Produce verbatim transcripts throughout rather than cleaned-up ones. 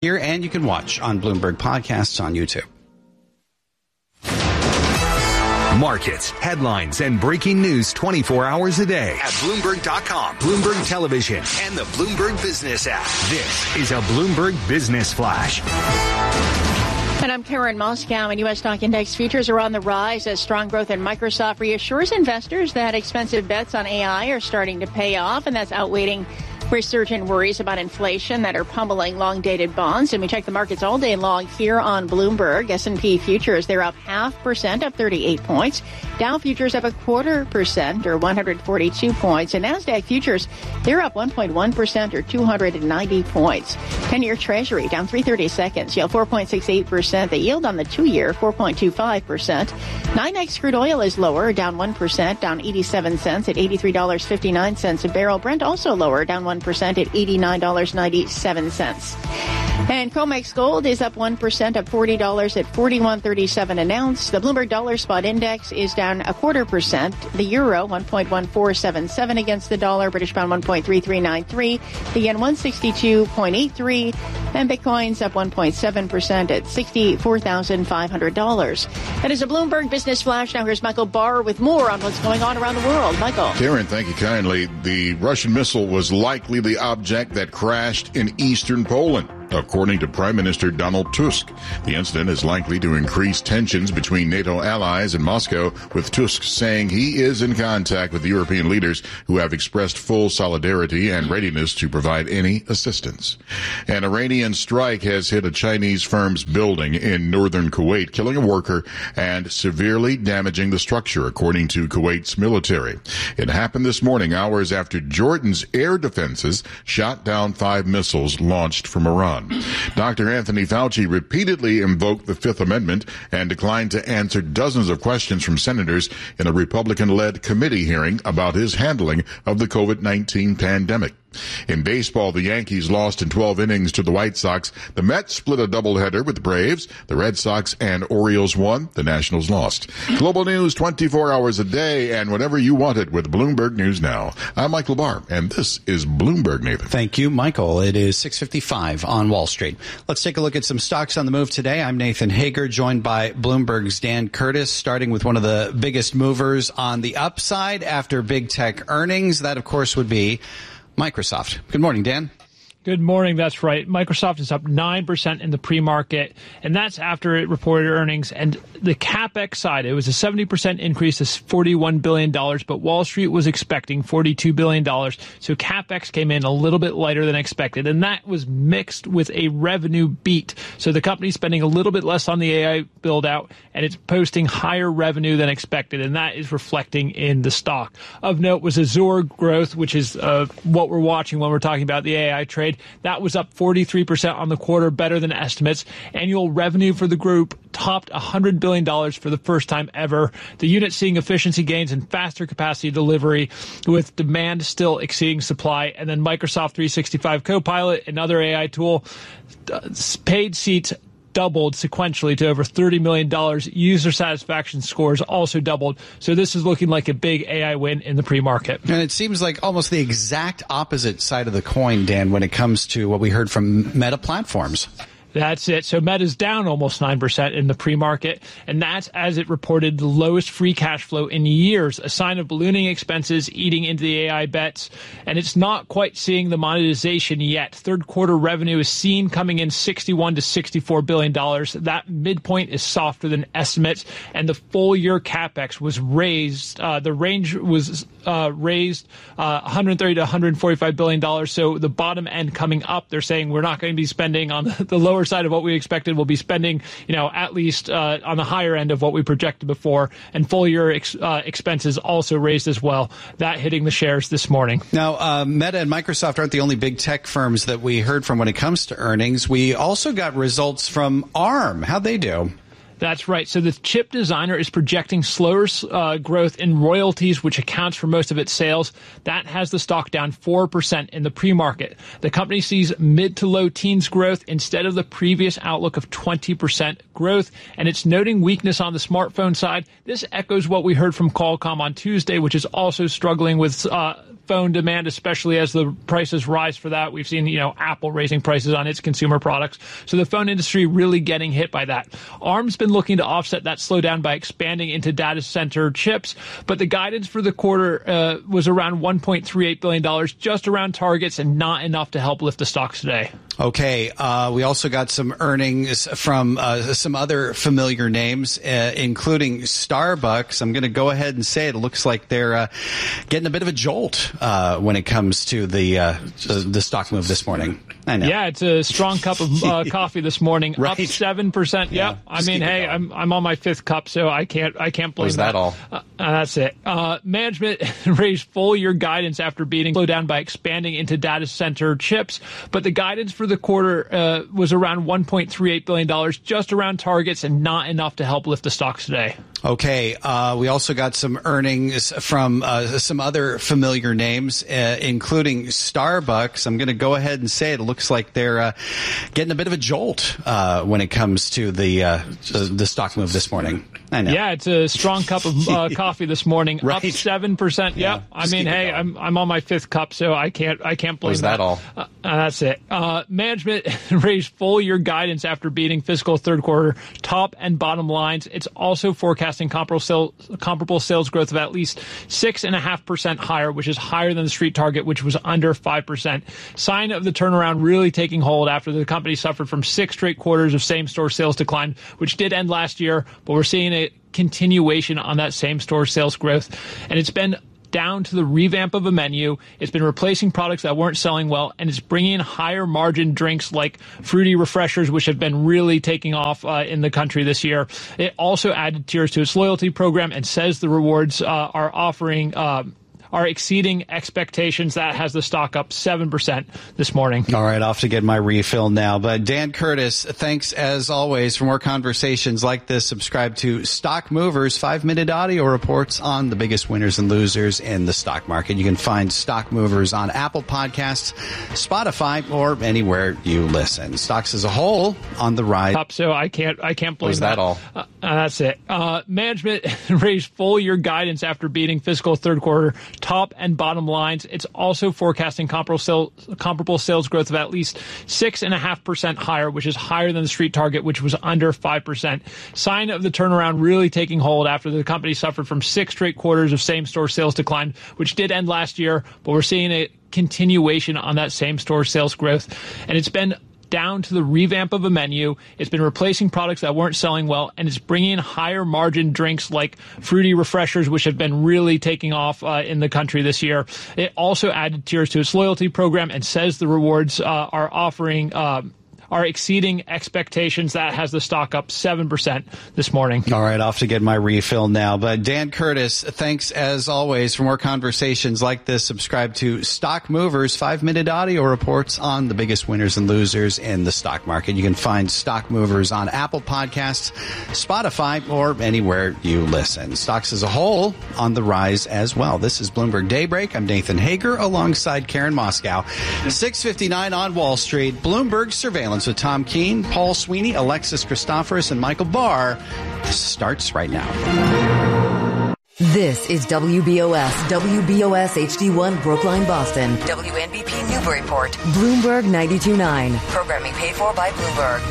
Here, and you can watch on Bloomberg Podcasts on YouTube. Markets, headlines, and breaking news twenty-four hours a day at Bloomberg dot com, Bloomberg Television, and the Bloomberg Business app. This is a Bloomberg Business Flash. And I'm Karen Moscow, and U S stock index futures are on the rise as strong growth in Microsoft reassures investors that expensive bets on A I are starting to pay off, and that's outweighing resurgent worries about inflation that are pummeling long-dated bonds. And we check the markets all day long here on Bloomberg. S and P futures, they're up half percent, up thirty-eight points. Dow futures up a quarter percent, or one hundred forty-two points. And NASDAQ futures, they're up one point one percent, or two hundred ninety points. ten-year Treasury down three thirty-seconds, yield four point six eight percent. The yield on the two-year, four point two five percent. NYMEX crude oil is lower, down one percent, down eighty-seven cents at eighty-three dollars and fifty-nine cents a barrel. Brent also lower, down one percent at eighty-nine dollars and ninety-seven cents. And COMEX gold is up one percent, up forty dollars at forty-one thirty-seven an ounce. The Bloomberg Dollar Spot Index is down a quarter percent. The euro, one point one four seven seven against the dollar. British pound, one point three three nine three. The yen, one sixty-two point eight three. And Bitcoin's up one point seven percent at sixty-four thousand five hundred dollars. That is a Bloomberg Business Flash. Now here's Michael Barr with more on what's going on around the world. Michael. Karen, thank you kindly. The Russian missile was likely the object that crashed in eastern Poland, according to Prime Minister Donald Tusk. The incident is likely to increase tensions between NATO allies and Moscow, with Tusk saying he is in contact with European leaders who have expressed full solidarity and readiness to provide any assistance. An Iranian strike has hit a Chinese firm's building in northern Kuwait, killing a worker and severely damaging the structure, according to Kuwait's military. It happened this morning, hours after Jordan's air defenses shot down five missiles launched from Iran. Doctor Anthony Fauci repeatedly invoked the Fifth Amendment and declined to answer dozens of questions from senators in a Republican-led committee hearing about his handling of the COVID nineteen pandemic. In baseball, the Yankees lost in twelve innings to the White Sox. The Mets split a doubleheader with the Braves. The Red Sox and Orioles won. The Nationals lost. Global news twenty-four hours a day and whenever you want it with Bloomberg News Now. I'm Michael Barr, and this is Bloomberg, Nathan. Thank you, Michael. It is six fifty-five on Wall Street. Let's take a look at some stocks on the move today. I'm Nathan Hager, joined by Bloomberg's Dan Curtis, starting with one of the biggest movers on the upside after big tech earnings. That, of course, would be Microsoft. Good morning, Dan. Good morning. That's right. Microsoft is up nine percent in the pre-market, and that's after it reported earnings. And the CapEx side, it was a seventy percent increase to forty-one billion dollars, but Wall Street was expecting forty-two billion dollars. So CapEx came in a little bit lighter than expected, and that was mixed with a revenue beat. So the company's spending a little bit less on the A I build-out, and it's posting higher revenue than expected, and that is reflecting in the stock. Of note was Azure growth, which is uh, what we're watching when we're talking about the A I trade. That was up forty-three percent on the quarter, better than estimates. Annual revenue for the group topped one hundred billion dollars for the first time ever. The unit seeing efficiency gains and faster capacity delivery, with demand still exceeding supply. And then Microsoft three sixty-five Copilot, another A I tool, paid seats doubled sequentially to over thirty million dollars. User satisfaction scores also doubled. So this is looking like a big A I win in the pre-market. And it seems like almost the exact opposite side of the coin, Dan, when it comes to what we heard from Meta Platforms. That's it. So Meta's down almost nine percent in the pre-market, and that's as it reported the lowest free cash flow in years, a sign of ballooning expenses eating into the A I bets, and it's not quite seeing the monetization yet. Third quarter revenue is seen coming in sixty-one to sixty-four billion dollars. That midpoint is softer than estimates, and the full year CapEx was raised. Uh, the range was uh, raised uh, one hundred thirty to one hundred forty-five billion dollars. So the bottom end coming up, they're saying we're not going to be spending on the, the lower side of what we expected. We'll be spending, you know, at least uh, on the higher end of what we projected before, and full year ex- uh, expenses also raised as well. That hitting the shares this morning. Now, uh, Meta and Microsoft aren't the only big tech firms that we heard from when it comes to earnings. We also got results from ARM. How'd they do? That's right. So the chip designer is projecting slower uh, growth in royalties, which accounts for most of its sales. That has the stock down four percent in the pre-market. The company sees mid to low teens growth instead of the previous outlook of twenty percent growth, and it's noting weakness on the smartphone side. This echoes what we heard from Qualcomm on Tuesday, which is also struggling with uh, phone demand, especially as the prices rise for that. We've seen, you know, Apple raising prices on its consumer products. So the phone industry really getting hit by that. ARM's been looking to offset that slowdown by expanding into data center chips, but the guidance for the quarter uh, was around one point three eight billion dollars, just around targets and not enough to help lift the stocks today. Okay. Uh, we also got some earnings from uh, some other familiar names, uh, including Starbucks. I'm going to go ahead and say it looks like they're uh, getting a bit of a jolt uh, when it comes to the uh, the stock move this morning. I know. Yeah, it's a strong cup of uh, coffee this morning, right. up seven percent. Yeah, yeah. I mean, hey, I'm I'm on my fifth cup, so I can't I can't blame Was that, that. all? Uh, that's it. Uh, management raised full year guidance after beating slowdown by expanding into data center chips, but the guidance for the quarter uh, was around one point three eight billion dollars, just around targets and not enough to help lift the stocks today. Okay. Uh, we also got some earnings from uh, some other familiar names, uh, including Starbucks. I'm going to go ahead and say it looks like they're uh, getting a bit of a jolt uh, when it comes to the uh, the stock move this morning. I know. Yeah, it's a strong cup of uh, coffee this morning, right. up seven percent. Yeah, yeah I mean, hey, I'm I'm on my fifth cup, so I can't I can't blame Was that, that. all? Uh, that's it. Uh, management raised full year guidance after beating fiscal third quarter top and bottom lines. It's also forecasting comparable sales comparable sales growth of at least six and a half percent higher, which is higher than the street target, which was under five percent. Sign of the turnaround really taking hold after the company suffered from six straight quarters of same store sales decline, which did end last year, but we're seeing a continuation on that same store sales growth, and it's been down to the revamp of a menu. It's been replacing products that weren't selling well, and it's bringing in higher margin drinks like fruity refreshers, which have been really taking off uh, in the country this year. It also added tiers to its loyalty program and says the rewards uh, are offering uh, are exceeding expectations. That has the stock up seven percent this morning. All right, off to get my refill now. But Dan Curtis, thanks as always. For more conversations like this, subscribe to Stock Movers, five-minute audio reports on the biggest winners and losers in the stock market. You can find Stock Movers on Apple Podcasts, Spotify, or anywhere you listen. Stocks as a whole on the rise. Up, so I can't I can't blame Was that, that. all? Uh, that's it. Uh, management raised full year guidance after beating fiscal third quarter top and bottom lines. It's also forecasting comparable sales, comparable sales growth of at least six and a half percent higher, which is higher than the street target, which was under five percent. Sign of the turnaround really taking hold after the company suffered from six straight quarters of same store sales decline, which did end last year, but we're seeing a continuation on that same store sales growth, and it's been down to the revamp of a menu. It's been replacing products that weren't selling well, and it's bringing in higher margin drinks like fruity refreshers, which have been really taking off uh, in the country this year. It also added tiers to its loyalty program and says the rewards uh, are offering uh, are exceeding expectations. That has the stock up seven percent this morning. All right, off to get my refill now. But Dan Curtis, thanks as always. For more conversations like this, subscribe to Stock Movers, five-minute audio reports on the biggest winners and losers in the stock market. You can find Stock Movers on Apple Podcasts, Spotify, or anywhere you listen. Stocks as a whole on the rise as well. This is Bloomberg Daybreak. I'm Nathan Hager alongside Karen Moscow. six fifty-nine on Wall Street. Bloomberg Surveillance with Tom Keene, Paul Sweeney, Alexis Christoforous, and Michael Barr starts right now. This is W B O S, W B O S H D one Brookline, Boston. W N B P Newburyport. Bloomberg ninety-two point nine. Programming paid for by Bloomberg.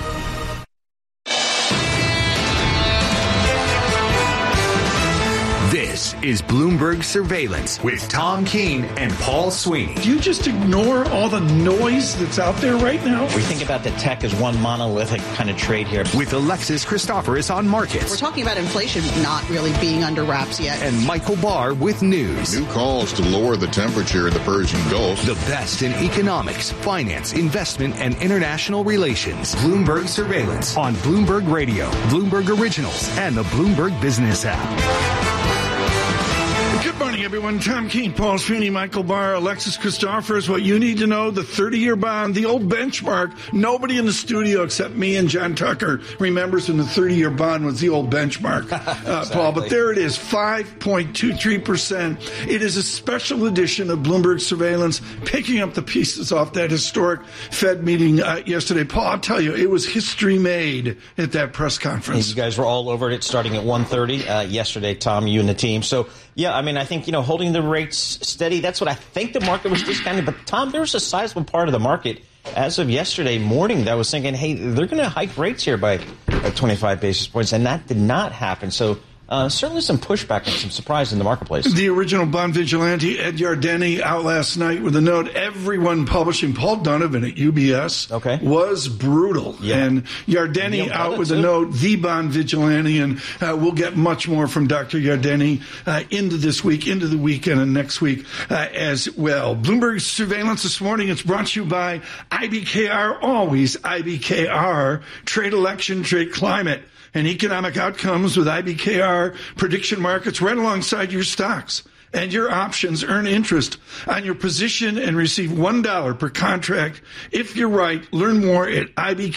This is Bloomberg Surveillance with Tom Keene and Paul Sweeney. Do you just ignore all the noise that's out there right now? We think about the tech as one monolithic kind of trade here. With Alexis Christoforous on markets. We're talking about inflation not really being under wraps yet. And Michael Barr with news. New calls to lower the temperature in the Persian Gulf. The best in economics, finance, investment, and international relations. Bloomberg Surveillance on Bloomberg Radio, Bloomberg Originals, and the Bloomberg Business app. Good morning, everyone. Tom Keene, Paul Sweeney, Michael Barr, Alexis Christoforous. What you need to know, the thirty-year bond, the old benchmark. Nobody in the studio except me and John Tucker remembers when the thirty-year bond was the old benchmark, uh, exactly. Paul. But there it is, five point two three percent. It is a special edition of Bloomberg Surveillance, picking up the pieces off that historic Fed meeting uh, yesterday. Paul, I'll tell you, it was history made at that press conference. You guys were all over it starting at one thirty uh, yesterday, Tom, you and the team. So Yeah, I mean, I think, you know, holding the rates steady, that's what I think the market was discounting. But, Tom, there's a sizable part of the market as of yesterday morning that was thinking, hey, they're going to hike rates here by uh, twenty-five basis points, and that did not happen. So Uh, certainly some pushback and some surprise in the marketplace. The original bond vigilante, Ed Yardeni, out last night with a note. Everyone publishing, Paul Donovan at U B S, okay. was brutal. Yeah. And Yardeni out with too. a note, the bond vigilante, and uh, we'll get much more from Doctor Yardeni uh, into this week, into the weekend, and next week uh, as well. Bloomberg Surveillance this morning, it's brought to you by I B K R, always I B K R, trade election, trade climate, and economic outcomes with I B K R prediction markets right alongside your stocks and your options. Earn interest on your position and receive one dollar per contract if you're right. Learn more at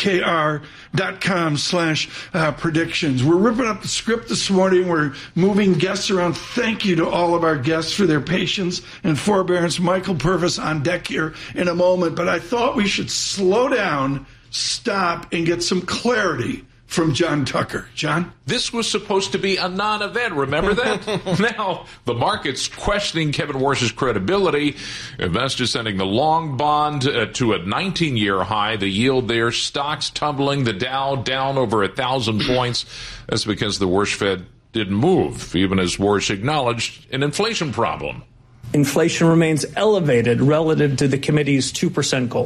ibkr.com slash uh, predictions. We're ripping up the script this morning. We're moving guests around. Thank you to all of our guests for their patience and forbearance. Michael Purvis on deck here in a moment, but I thought we should slow down, stop, and get some clarity from John Tucker. John? This was supposed to be a non-event, remember that? Now, the market's questioning Kevin Warsh's credibility. Investors sending the long bond uh, to a nineteen-year high. The yield there, stocks tumbling, the Dow down over a thousand points. That's because the Warsh Fed didn't move, even as Warsh acknowledged an inflation problem. Inflation remains elevated relative to the committee's two percent goal.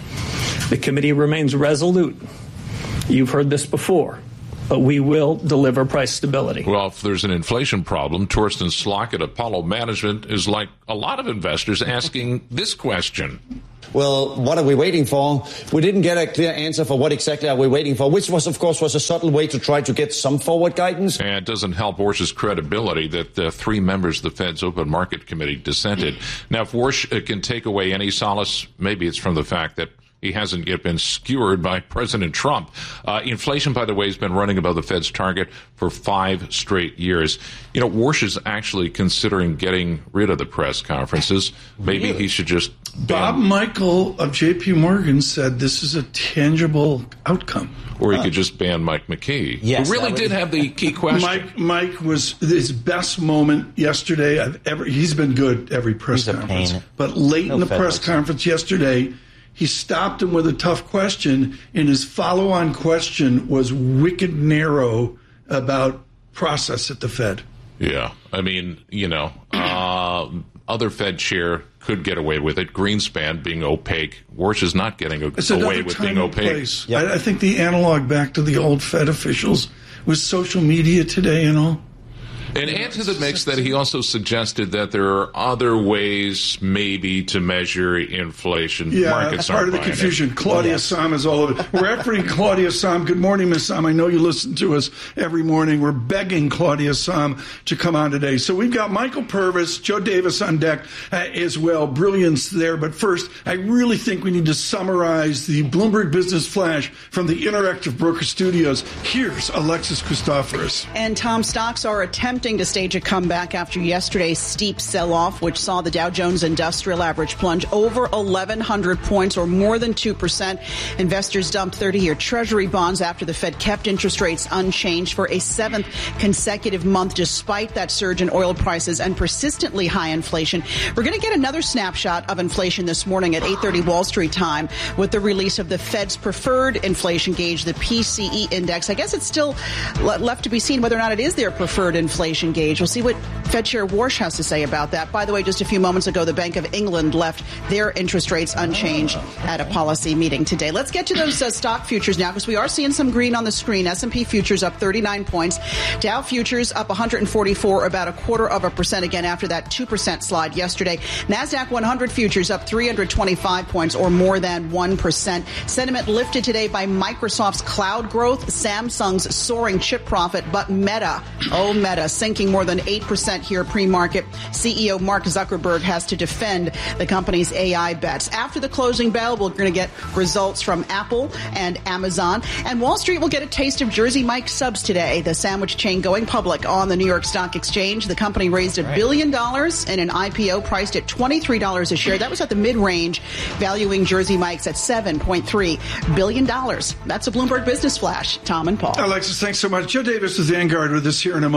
The committee remains resolute. You've heard this before, but we will deliver price stability. Well, if there's an inflation problem, Torsten Slok at Apollo Management is like a lot of investors asking this question. Well, what are we waiting for? We didn't get a clear answer for what exactly are we waiting for, which was, of course, was a subtle way to try to get some forward guidance. And it doesn't help Warsh's credibility that the three members of the Fed's Open Market Committee dissented. Now, if Warsh can take away any solace, maybe it's from the fact that he hasn't yet been skewered by President Trump. Uh, inflation, by the way, has been running above the Fed's target for five straight years. You know, Warsh is actually considering getting rid of the press conferences. Maybe really? he should just ban- Bob Michael of J P Morgan said this is a tangible outcome. Or he could just ban Mike McKee, yes, who really did have the key question. Mike, Mike was his best moment yesterday. I've ever. He's been good every press He's conference, a pain. but late no in the Fed press likes conference yesterday, he stopped him with a tough question, and his follow-on question was wicked narrow about process at the Fed. Yeah, I mean, you know, uh, other Fed chair could get away with it. Greenspan being opaque. Warsh is not getting a- away with being opaque. Yep. I, I think the analog back to the old Fed officials was social media today and all. And add to the mix that he also suggested that there are other ways maybe to measure inflation. Yeah, Markets part of the buying confusion. it. Claudia yes. Sam is all over it. We're referencing Claudia Sam. Good morning, Miss Sam. I know you listen to us every morning. We're begging Claudia Sam to come on today. So we've got Michael Purvis, Joe Davis on deck uh, as well. Brilliance there. But first, I really think we need to summarize the Bloomberg Business Flash from the Interactive Broker Studios. Here's Alexis Christoforous. And Tom, stocks are attempting to stage a comeback after yesterday's steep sell-off, which saw the Dow Jones Industrial Average plunge over eleven hundred points, or more than two percent. Investors dumped thirty-year Treasury bonds after the Fed kept interest rates unchanged for a seventh consecutive month, despite that surge in oil prices and persistently high inflation. We're going to get another snapshot of inflation this morning at eight thirty Wall Street time with the release of the Fed's preferred inflation gauge, the P C E index. I guess it's still left to be seen whether or not it is their preferred inflation gauge. We'll see what Fed Chair Warsh has to say about that. By the way, just a few moments ago, the Bank of England left their interest rates unchanged at a policy meeting today. Let's get to those uh, stock futures now, because we are seeing some green on the screen. S and P futures up thirty-nine points. Dow futures up one hundred forty-four, about a quarter of a percent again after that two percent slide yesterday. NASDAQ one hundred futures up three hundred twenty-five points, or more than one percent. Sentiment lifted today by Microsoft's cloud growth, Samsung's soaring chip profit, but Meta, oh Meta, sinking more than eight percent here pre-market. C E O Mark Zuckerberg has to defend the company's A I bets. After the closing bell, we're going to get results from Apple and Amazon. And Wall Street will get a taste of Jersey Mike's subs today, the sandwich chain going public on the New York Stock Exchange. The company raised a billion dollars in an I P O priced at twenty-three dollars a share. That was at the mid-range, valuing Jersey Mike's at seven point three billion dollars. That's a Bloomberg Business Flash. Tom and Paul. Alexis, thanks so much. Joe Davis with Vanguard with us here in a moment, but we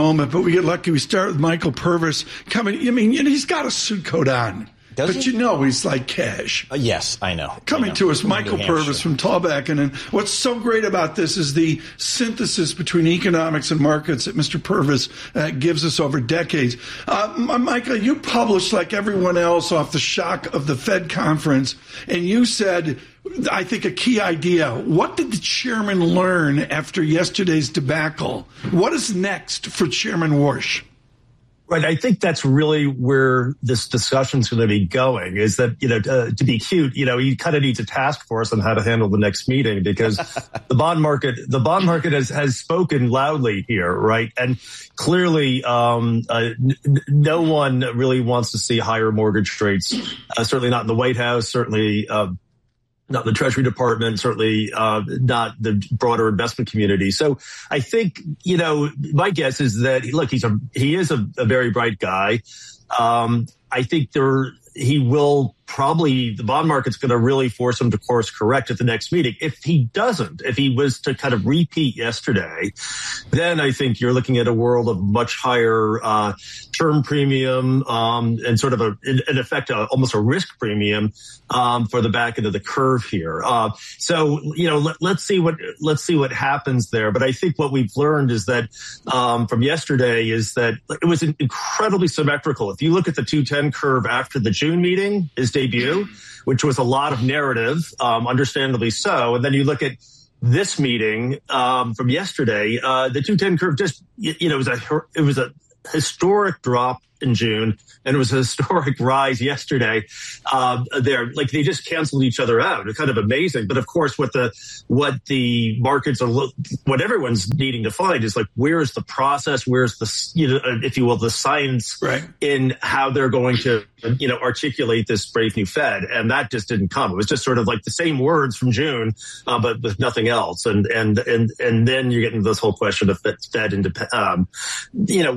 we get lucky. We start with Michael Purvis coming. I mean, you know, he's got a suit coat on. Does but he? you know he's like cash. Uh, yes, I know. Coming I know. to us, From Michael New Purvis from Tallbacken. And what's so great about this is the synthesis between economics and markets that Mister Purvis uh, gives us over decades. Uh, Michael, you published, like everyone else, off the shock of the Fed conference, and you said, I think, a key idea. What did the chairman learn after yesterday's debacle? What is next for Chairman Warsh? Right. I think that's really where this discussion is going to be going, is that, you know, to, to be cute, you know, you kind of need a task force on how to handle the next meeting, because the bond market, the bond market has, has spoken loudly here. Right. And clearly, um, uh, n- no one really wants to see higher mortgage rates, uh, certainly not in the White House, certainly, uh, not the Treasury Department, certainly uh, not the broader investment community. So I think, you know, my guess is that, look, he's a he is a, a very bright guy. Um, I think there he will probably, the bond market's going to really force him to course correct at the next meeting. If he doesn't, if he was to kind of repeat yesterday, then I think you're looking at a world of much higher uh, term premium um, and sort of a, in, in effect, a, almost a risk premium um, for the back end of the curve here. Uh, so, you know, let, let's see what let's see what happens there. But I think what we've learned is that um, from yesterday is that it was incredibly symmetrical. If you look at the two ten curve after the June meeting, is debut, which was a lot of narrative, um, understandably so. And then you look at this meeting um, from yesterday, uh, the two ten curve just, you know, it was a it was a historic drop in June, and it was a historic rise yesterday. Um, there, like they just canceled each other out. It's kind of amazing. But of course, what the what the markets are, what everyone's needing to find is like, where's the process? Where's the, you know, if you will, the science right. in how they're going to, you know, articulate this brave new Fed? And that just didn't come. It was just sort of like the same words from June, uh, but with nothing else. And and and and then you get into this whole question of Fed, independent, um, you know.